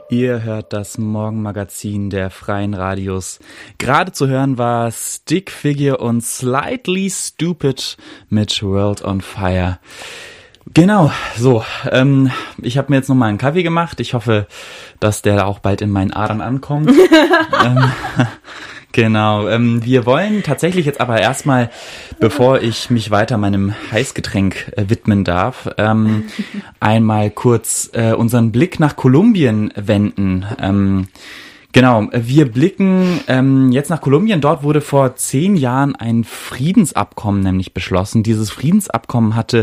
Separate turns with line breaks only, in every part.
Ihr hört das Morgenmagazin der Freien Radios. Gerade zu hören war Stick Figure und Slightly Stupid mit World on Fire. Genau, so, ich habe mir jetzt nochmal einen Kaffee gemacht. Ich hoffe, dass der auch bald in meinen Adern ankommt. Genau, wir wollen tatsächlich jetzt aber erstmal, bevor ich mich weiter meinem Heißgetränk widmen darf, einmal kurz unseren Blick nach Kolumbien wenden. Genau, wir blicken jetzt nach Kolumbien. Dort wurde vor 10 Jahren ein Friedensabkommen nämlich beschlossen. Dieses Friedensabkommen hatte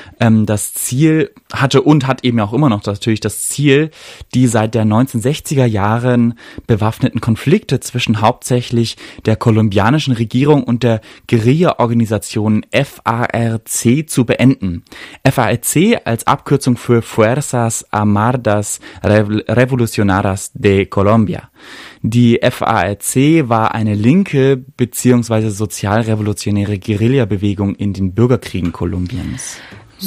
und hat eben auch immer noch natürlich das Ziel, die seit der 1960er Jahren bewaffneten Konflikte zwischen hauptsächlich der kolumbianischen Regierung und der Guerilla-Organisation FARC zu beenden. FARC als Abkürzung für Fuerzas Armadas Revolucionarias de Colombia. Die FARC war eine linke bzw. sozialrevolutionäre Guerillabewegung in den Bürgerkriegen Kolumbiens.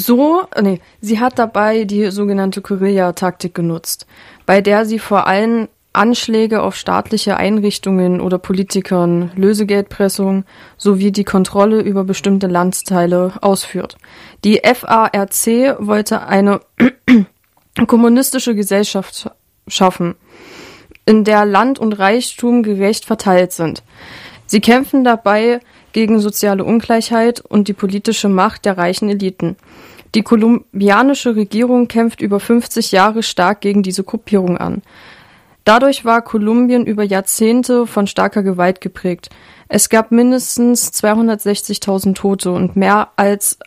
Sie hat dabei die sogenannte Guerilla-Taktik genutzt, bei der sie vor allem Anschläge auf staatliche Einrichtungen oder Politikern, Lösegeldpressung sowie die Kontrolle über bestimmte Landesteile ausführt. Die FARC wollte eine kommunistische Gesellschaft schaffen, in der Land und Reichtum gerecht verteilt sind. Sie kämpfen dabei gegen soziale Ungleichheit und die politische Macht der reichen Eliten. Die kolumbianische Regierung kämpft über 50 Jahre stark gegen diese Gruppierung an. Dadurch war Kolumbien über Jahrzehnte von starker Gewalt geprägt. Es gab mindestens 260.000 Tote und mehr als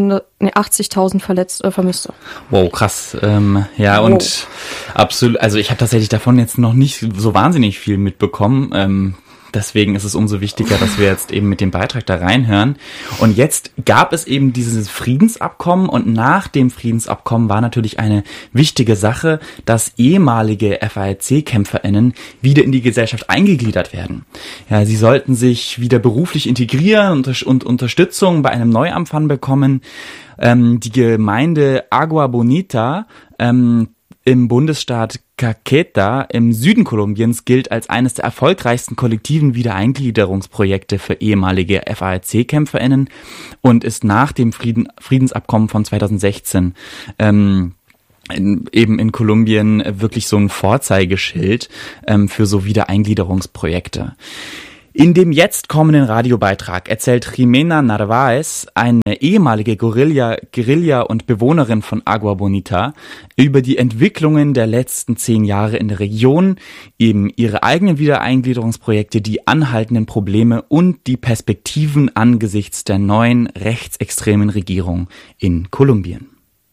80.000 Vermisste.
Wow, krass. Und absolut, also ich habe tatsächlich davon jetzt noch nicht so wahnsinnig viel mitbekommen. Deswegen ist es umso wichtiger, dass wir jetzt eben mit dem Beitrag da reinhören. Und jetzt gab es eben dieses Friedensabkommen und nach dem Friedensabkommen war natürlich eine wichtige Sache, dass ehemalige FARC-KämpferInnen wieder in die Gesellschaft eingegliedert werden. Ja, sie sollten sich wieder beruflich integrieren und Unterstützung bei einem Neuanfang bekommen. Die Gemeinde Agua Bonita im Bundesstaat Caqueta im Süden Kolumbiens gilt als eines der erfolgreichsten kollektiven Wiedereingliederungsprojekte für ehemalige FARC-KämpferInnen und ist nach dem Friedensabkommen von 2016 eben in Kolumbien wirklich so ein Vorzeigeschild für so Wiedereingliederungsprojekte. In dem jetzt kommenden Radiobeitrag erzählt Jimena Narváez, eine ehemalige Guerilla und Bewohnerin von Agua Bonita, über die Entwicklungen der letzten 10 Jahre in der Region, eben ihre eigenen Wiedereingliederungsprojekte, die anhaltenden Probleme und die Perspektiven angesichts der neuen rechtsextremen Regierung in Kolumbien.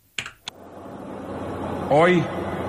Hoy,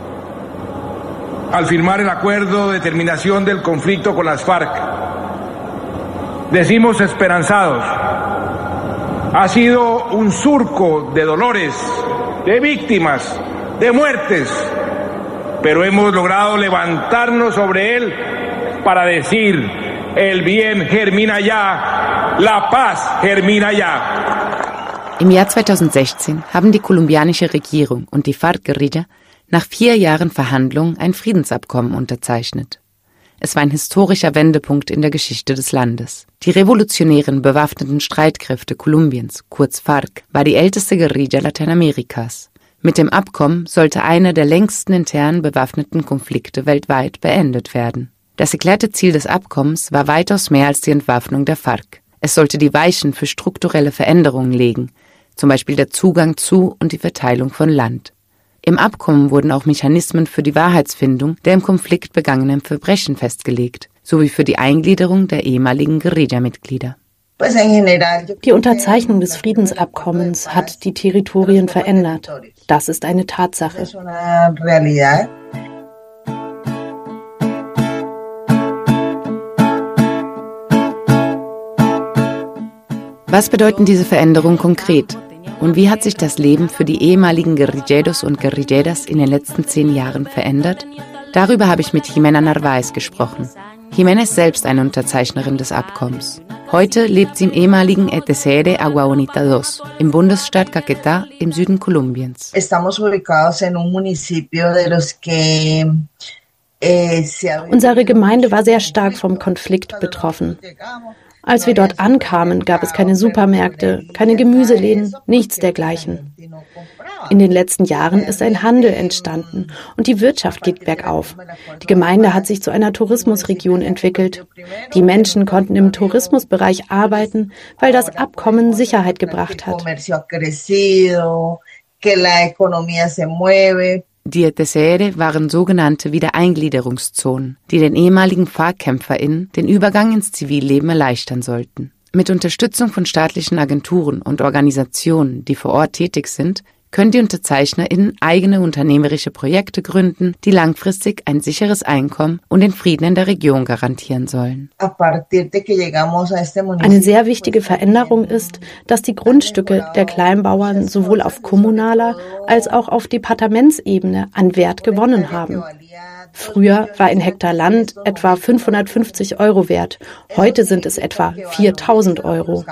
al firmar el acuerdo de terminación del conflicto con las FARC, decimos esperanzados. Ha sido un surco de dolores, de víctimas, de muertes, pero hemos logrado levantarnos sobre él para decir: el bien germina ya, la paz germina ya.
Im Jahr 2016 haben die kolumbianische Regierung und die FARC-Guerilla nach 4 Jahren Verhandlungen ein Friedensabkommen unterzeichnet. Es war ein historischer Wendepunkt in der Geschichte des Landes. Die revolutionären bewaffneten Streitkräfte Kolumbiens, kurz FARC, war die älteste Guerilla Lateinamerikas. Mit dem Abkommen sollte einer der längsten internen bewaffneten Konflikte weltweit beendet werden. Das erklärte Ziel des Abkommens war weitaus mehr als die Entwaffnung der FARC. Es sollte die Weichen für strukturelle Veränderungen legen, zum Beispiel der Zugang zu und die Verteilung von Land. Im Abkommen wurden auch Mechanismen für die Wahrheitsfindung der im Konflikt begangenen Verbrechen festgelegt, sowie für die Eingliederung der ehemaligen Guerilla-Mitglieder.
Die Unterzeichnung des Friedensabkommens hat die Territorien verändert. Das ist eine Tatsache.
Was bedeuten diese Veränderungen konkret? Und wie hat sich das Leben für die ehemaligen Guerilleros und Guerilleras in den letzten 10 Jahren verändert? Darüber habe ich mit Jimena Narváez gesprochen. Jimena ist selbst eine Unterzeichnerin des Abkommens. Heute lebt sie im ehemaligen ETCR Agua Bonita II im Bundesstaat Caquetá im Süden Kolumbiens.
Estamos ubicados en un municipio de los que
Unsere Gemeinde war sehr stark vom Konflikt betroffen. Als wir dort ankamen, gab es keine Supermärkte, keine Gemüseläden, nichts dergleichen. In den letzten Jahren ist ein Handel entstanden und die Wirtschaft geht bergauf. Die Gemeinde hat sich zu einer Tourismusregion entwickelt. Die Menschen konnten im Tourismusbereich arbeiten, weil das Abkommen Sicherheit gebracht hat.
Die TCR waren sogenannte Wiedereingliederungszonen, die den ehemaligen FARC-KämpferInnen den Übergang ins Zivilleben erleichtern sollten. Mit Unterstützung von staatlichen Agenturen und Organisationen, die vor Ort tätig sind, können die UnterzeichnerInnen eigene unternehmerische Projekte gründen, die langfristig ein sicheres Einkommen und den Frieden in der Region garantieren sollen.
Eine sehr wichtige Veränderung ist, dass die Grundstücke der Kleinbauern sowohl auf kommunaler als auch auf Departementsebene an Wert gewonnen haben. Früher war ein Hektar Land etwa 550 € wert, heute sind es etwa 4.000 €.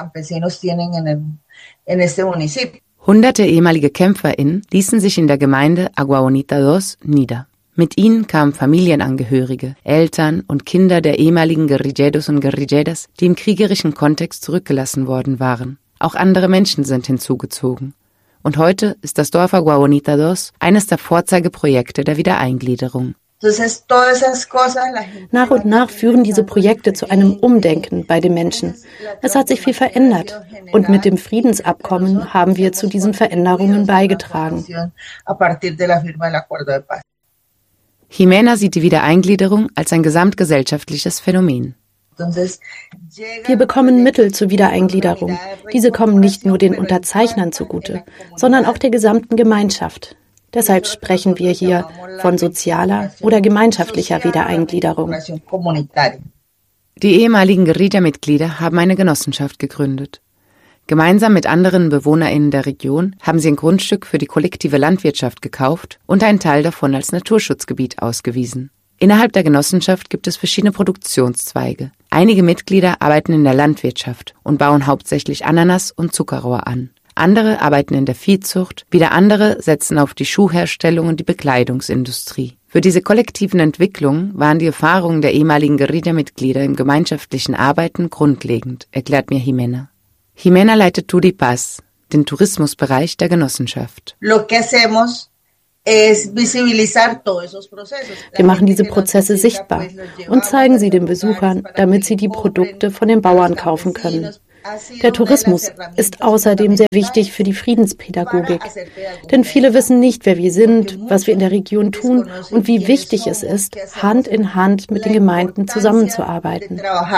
Hunderte ehemalige KämpferInnen ließen sich in der Gemeinde Agua Bonita II nieder. Mit ihnen kamen Familienangehörige, Eltern und Kinder der ehemaligen Guerrilleros und Guerrilleras, die im kriegerischen Kontext zurückgelassen worden waren. Auch andere Menschen sind hinzugezogen. Und heute ist das Dorf Agua Bonita II eines der Vorzeigeprojekte der Wiedereingliederung.
Nach und nach führen diese Projekte zu einem Umdenken bei den Menschen. Es hat sich viel verändert und mit dem Friedensabkommen haben wir zu diesen Veränderungen beigetragen.
Jimena sieht die Wiedereingliederung als ein gesamtgesellschaftliches Phänomen.
Wir bekommen Mittel zur Wiedereingliederung. Diese kommen nicht nur den Unterzeichnern zugute, sondern auch der gesamten Gemeinschaft. Deshalb sprechen wir hier von sozialer oder gemeinschaftlicher Wiedereingliederung.
Die ehemaligen Guerilla-Mitglieder haben eine Genossenschaft gegründet. Gemeinsam mit anderen BewohnerInnen der Region haben sie ein Grundstück für die kollektive Landwirtschaft gekauft und einen Teil davon als Naturschutzgebiet ausgewiesen. Innerhalb der Genossenschaft gibt es verschiedene Produktionszweige. Einige Mitglieder arbeiten in der Landwirtschaft und bauen hauptsächlich Ananas und Zuckerrohr an. Andere arbeiten in der Viehzucht, wieder andere setzen auf die Schuhherstellung und die Bekleidungsindustrie. Für diese kollektiven Entwicklungen waren die Erfahrungen der ehemaligen Guerilla-Mitglieder im gemeinschaftlichen Arbeiten grundlegend, erklärt mir Jimena. Jimena leitet Turi Paz, den Tourismusbereich der Genossenschaft.
Wir machen diese Prozesse sichtbar und zeigen sie den Besuchern, damit sie die Produkte von den Bauern kaufen können. Der Tourismus ist außerdem sehr wichtig für die Friedenspädagogik, denn viele wissen nicht, wer wir sind, was wir in der Region tun und wie wichtig es ist, Hand in Hand mit den Gemeinden zusammenzuarbeiten.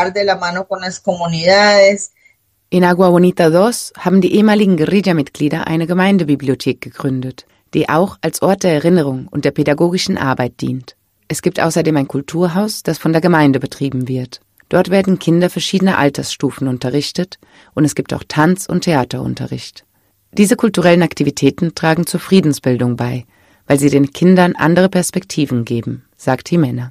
In Agua Bonita II haben die ehemaligen Guerilla-Mitglieder eine Gemeindebibliothek gegründet, die auch als Ort der Erinnerung und der pädagogischen Arbeit dient. Es gibt außerdem ein Kulturhaus, das von der Gemeinde betrieben wird. Dort werden Kinder verschiedener Altersstufen unterrichtet und es gibt auch Tanz- und Theaterunterricht. Diese kulturellen Aktivitäten tragen zur Friedensbildung bei, weil sie den Kindern andere Perspektiven geben, sagt Jimena.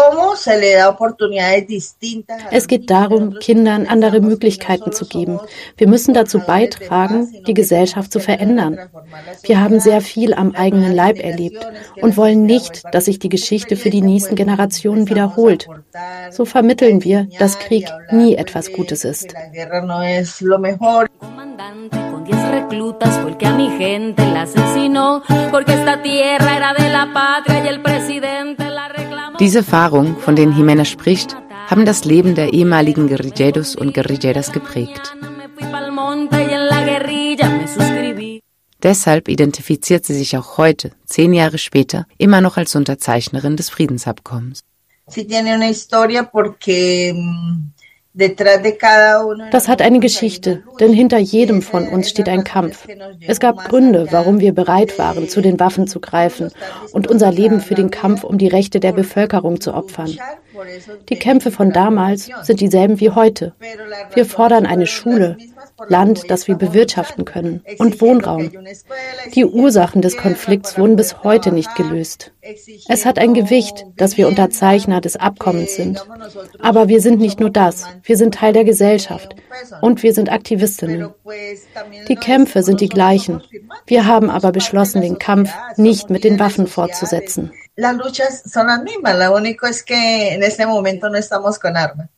Es geht darum, Kindern andere Möglichkeiten zu geben. Wir müssen dazu beitragen, die Gesellschaft zu verändern. Wir haben sehr viel am eigenen Leib erlebt und wollen nicht, dass sich die Geschichte für die nächsten Generationen wiederholt. So vermitteln wir, dass Krieg nie etwas Gutes ist.
Reclutas fue el que a mi gente la asesinó, porque esta tierra era de la patria y el presidente la reclamó.
Diese Erfahrungen, von denen Jimena spricht, haben das Leben der ehemaligen Guerrilleros und Guerrilleras geprägt. Deshalb identifiziert sie sich auch heute, 10 Jahre später, immer noch als Unterzeichnerin des Friedensabkommens.
Das hat eine Geschichte, denn hinter jedem von uns steht ein Kampf. Es gab Gründe, warum wir bereit waren, zu den Waffen zu greifen und unser Leben für den Kampf um die Rechte der Bevölkerung zu opfern. Die Kämpfe von damals sind dieselben wie heute. Wir fordern eine Schule, Land, das wir bewirtschaften können, und Wohnraum. Die Ursachen des Konflikts wurden bis heute nicht gelöst. Es hat ein Gewicht, dass wir Unterzeichner des Abkommens sind. Aber wir sind nicht nur das, wir sind Teil der Gesellschaft und wir sind Aktivistinnen. Die Kämpfe sind die gleichen. Wir haben aber beschlossen, den Kampf nicht mit den Waffen fortzusetzen.
las luchas son las mismas, lo único es que en este momento no estamos con armas.